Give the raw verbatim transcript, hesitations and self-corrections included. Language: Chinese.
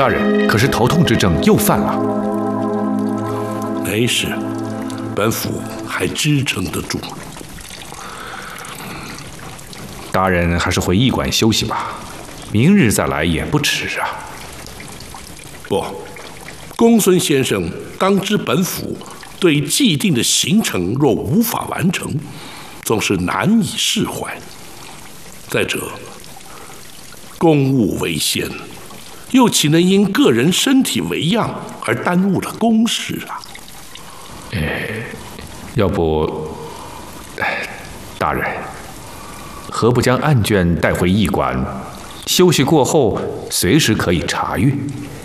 大人，可是头痛之症又犯了。 没事，本府还支撑得住。 大人还是回驿馆休息吧，明日再来也不迟啊。 不，公孙先生当知本府对既定的行程若无法完成，总是难以释怀。再者，公务为先，又岂能因个人身体为恙而耽误了公事啊？ 哎，要不，大人，何不将案卷带回驿馆，休息过后随时可以查阅？